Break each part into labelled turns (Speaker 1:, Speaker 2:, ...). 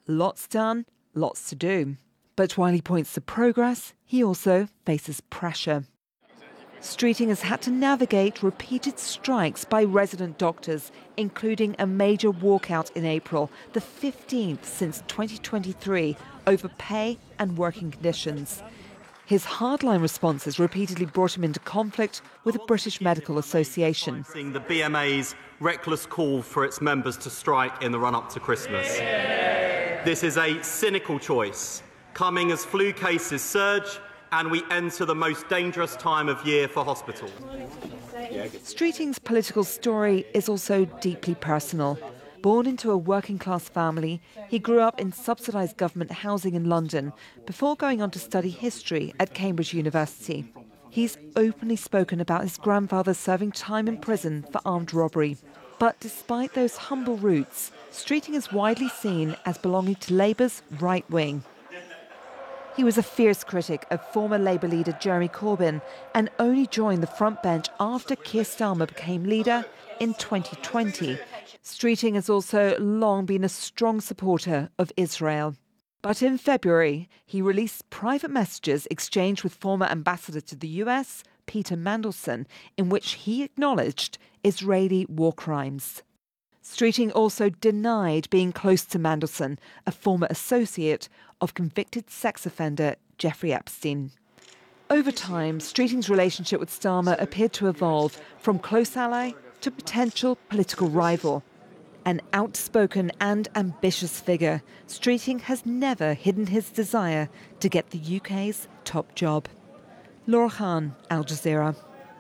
Speaker 1: Lots done, lots to do. But while he points to progress, he also faces pressure. Streeting has had to navigate repeated strikes by resident doctors, including a major walkout in April, the 15th since 2023, over pay and working conditions. His hardline responses repeatedly brought him into conflict with the British Medical Association.
Speaker 2: The BMA's reckless call for its members to strike in the run-up to Christmas. This is a cynical choice, coming as flu cases surge and we enter the most dangerous time of year for hospitals.
Speaker 1: Streeting's political story is also deeply personal. Born into a working-class family, he grew up in subsidised government housing in London before going on to study history at Cambridge University. He's openly spoken about his grandfather serving time in prison for armed robbery. But despite those humble roots, Streeting is widely seen as belonging to Labour's right wing. He was a fierce critic of former Labour leader Jeremy Corbyn and only joined the front bench after Keir Starmer became leader in 2020. Streeting has also long been a strong supporter of Israel. But in February, he released private messages exchanged with former ambassador to the US, Peter Mandelson, in which he acknowledged Israeli war crimes. Streeting also denied being close to Mandelson, a former associate of convicted sex offender Jeffrey Epstein. Over time, Streeting's relationship with Starmer appeared to evolve from close ally to potential political rival. An outspoken and ambitious figure, Streeting has never hidden his desire to get the UK's top job. Laura Khan, Al Jazeera.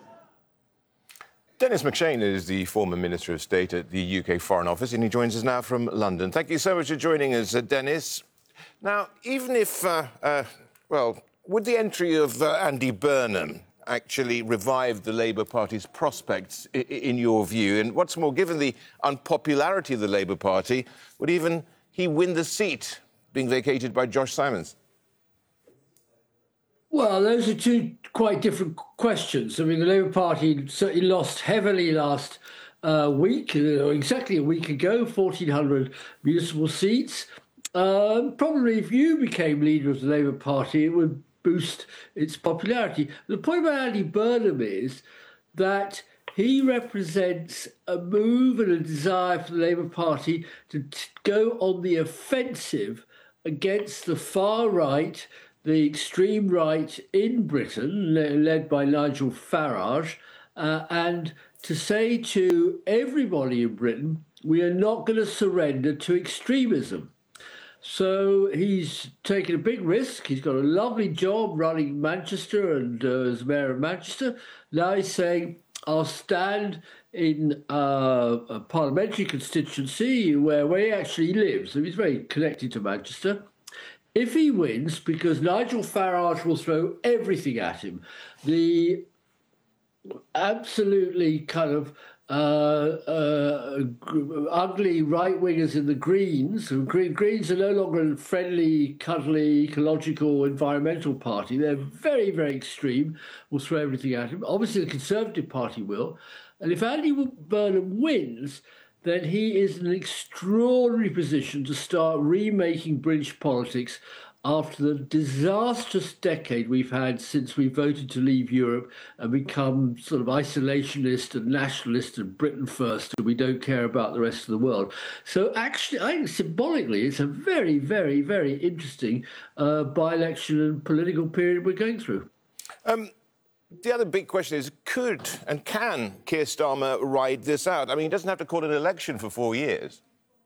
Speaker 3: Denis McShane is the former Minister of State at the UK Foreign Office, and he joins us now from London. Thank you so much for joining us, Denis. Now, even if, would the entry of Andy Burnham actually revive the Labour Party's prospects, in your view? And what's more, given the unpopularity of the Labour Party, would even he win the seat being vacated by Josh Simons?
Speaker 4: Well, those are two quite different questions. I mean, the Labour Party certainly lost heavily last week, exactly a week ago, 1,400 municipal seats. Probably if you became leader of the Labour Party, it would boost its popularity. The point about Andy Burnham is that he represents a move and a desire for the Labour Party to go on the offensive against the far right, the extreme right in Britain, led by Nigel Farage, and to say to everybody in Britain, we are not going to surrender to extremism. So he's taken a big risk. He's got a lovely job running Manchester and as mayor of Manchester. Now he's saying, I'll stand in a parliamentary constituency where he actually lives. So he's very connected to Manchester. If he wins, because Nigel Farage will throw everything at him, the absolutely kind of ugly right-wingers in the Greens. Greens are no longer a friendly, cuddly, ecological, environmental party. They're very, very extreme, will throw everything at him. Obviously, the Conservative Party will. And if Andy Burnham wins, then he is in an extraordinary position to start remaking British politics after the disastrous decade we've had since we voted to leave Europe and become sort of isolationist and nationalist and Britain first, and we don't care about the rest of the world. So actually, I think symbolically, it's a very, very, very interesting by-election and political period we're going through.
Speaker 3: The other big question is, could and can Keir Starmer ride this out? I mean, he doesn't have to call an election for 4 years.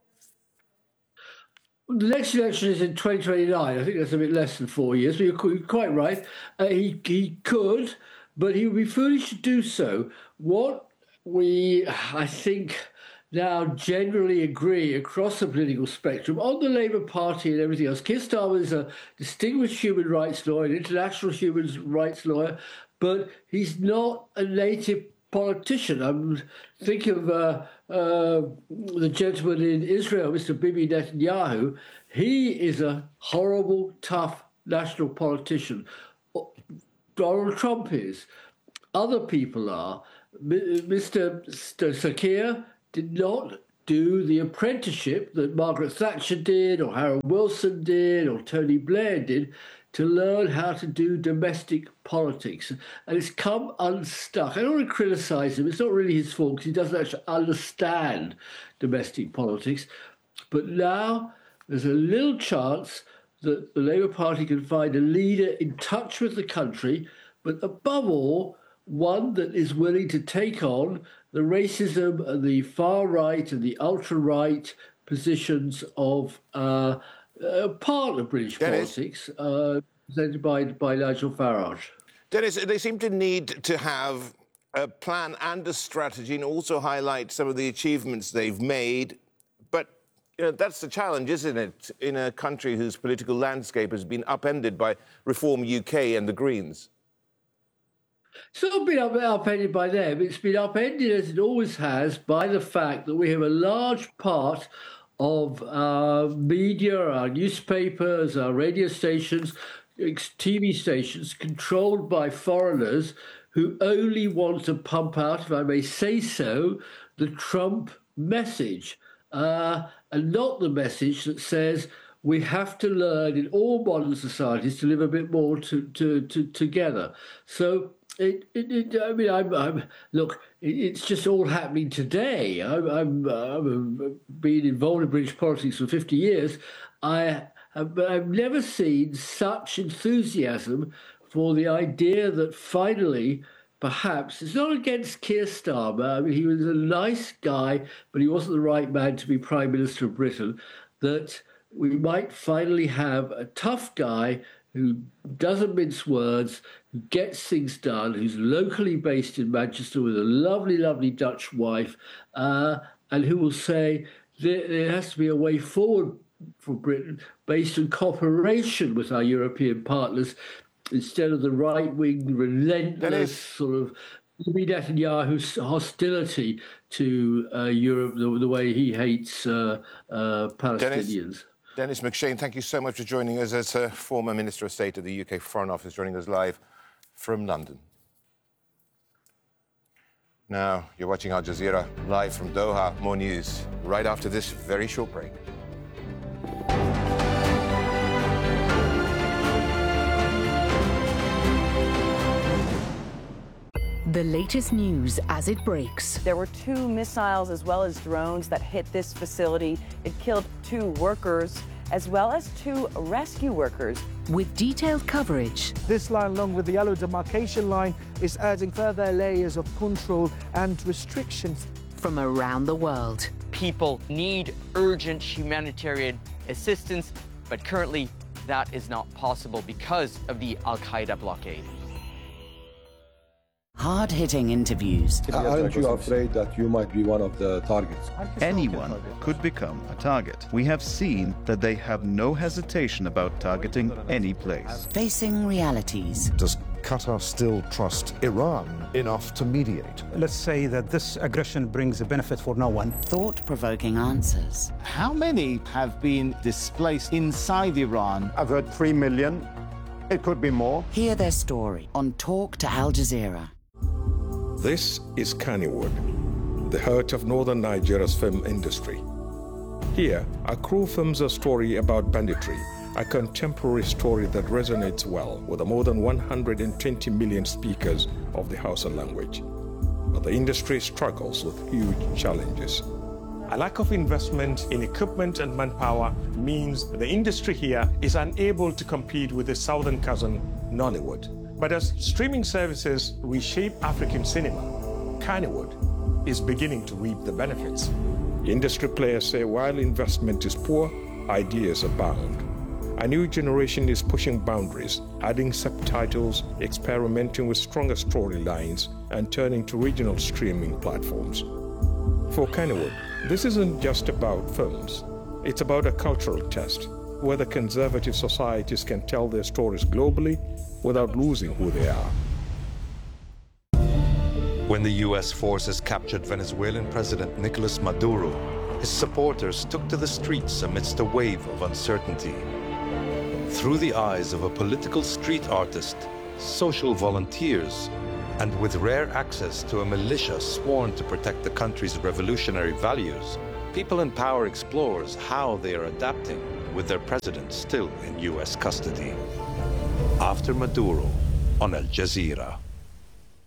Speaker 4: The next election is in 2029. I think that's a bit less than 4 years, but you're quite right. He could, but he would be foolish to do so. What we, I think, now generally agree across the political spectrum on the Labour Party and everything else. Keir Starmer is a distinguished human rights lawyer, an international human rights lawyer, but he's not a native politician. I'm thinking of the gentleman in Israel, Mr. Bibi Netanyahu. He is a horrible, tough national politician. Donald Trump is. Other people are. Mr. Sakir did not do the apprenticeship that Margaret Thatcher did, or Harold Wilson did, or Tony Blair did, to learn how to do domestic politics. And it's come unstuck. I don't want to criticise him. It's not really his fault because he doesn't actually understand domestic politics. But now there's a little chance that the Labour Party can find a leader in touch with the country, but above all, one that is willing to take on the racism and the far right and the ultra right positions of part of British politics, presented by Nigel Farage.
Speaker 3: Dennis, they seem to need to have a plan and a strategy, and also highlight some of the achievements they've made. But that's the challenge, isn't it, in a country whose political landscape has been upended by Reform UK and the Greens?
Speaker 4: It's not been upended by them. It's been upended, as it always has, by the fact that we have a large part of our media, our newspapers, our radio stations, TV stations controlled by foreigners who only want to pump out, if I may say so, the Trump message, and not the message that says we have to learn in all modern societies to live a bit more together. So it's just all happening today. I've been involved in British politics for 50 years. But I've never seen such enthusiasm for the idea that finally, perhaps, it's not against Keir Starmer. I mean, he was a nice guy, but he wasn't the right man to be Prime Minister of Britain, that we might finally have a tough guy who doesn't mince words, who gets things done, who's locally based in Manchester with a lovely, lovely Dutch wife, and who will say there has to be a way forward for Britain based on cooperation with our European partners instead of the right-wing, relentless sort of Netanyahu's hostility to Europe, the way he hates Palestinians.
Speaker 3: Dennis McShane, thank you so much for joining us as a former Minister of State of the UK Foreign Office, joining us live from London. Now, you're watching Al Jazeera live from Doha. More news right after this very short break.
Speaker 5: The latest news as it breaks.
Speaker 6: There were 2 missiles as well as drones that hit this facility. It killed 2 workers as well as 2 rescue workers.
Speaker 5: With detailed coverage.
Speaker 7: This line, along with the yellow demarcation line, is adding further layers of control and restrictions.
Speaker 5: From around the world.
Speaker 8: People need urgent humanitarian assistance, but currently that is not possible because of the Al-Qaeda blockade.
Speaker 5: Hard-hitting interviews.
Speaker 9: Aren't you afraid that you might be one of the targets?
Speaker 10: Anyone could become a target. We have seen that they have no hesitation about targeting any place.
Speaker 5: Facing realities.
Speaker 11: Does Qatar still trust Iran enough to mediate?
Speaker 12: Let's say that this aggression brings a benefit for no one.
Speaker 5: Thought-provoking answers.
Speaker 13: How many have been displaced inside Iran?
Speaker 14: I've heard 3 million. It could be more.
Speaker 5: Hear their story on Talk to Al Jazeera.
Speaker 15: This is Kannywood, the heart of northern Nigeria's film industry. Here, our crew films a story about banditry, a contemporary story that resonates well with the more than 120 million speakers of the Hausa language. But the industry struggles with huge challenges.
Speaker 16: A lack of investment in equipment and manpower means the industry here is unable to compete with the southern cousin, Nollywood. But as streaming services reshape African cinema, Kannywood is beginning to reap the benefits.
Speaker 15: Industry players say while investment is poor, ideas abound. A new generation is pushing boundaries, adding subtitles, experimenting with stronger storylines, and turning to regional streaming platforms. For Kannywood, this isn't just about films. It's about a cultural test, where the conservative societies can tell their stories globally without losing who they are.
Speaker 17: When the U.S. forces captured Venezuelan President Nicolas Maduro, his supporters took to the streets amidst a wave of uncertainty. Through the eyes of a political street artist, social volunteers, and with rare access to a militia sworn to protect the country's revolutionary values, People in Power explores how they are adapting with their president still in US custody. After Maduro on Al Jazeera.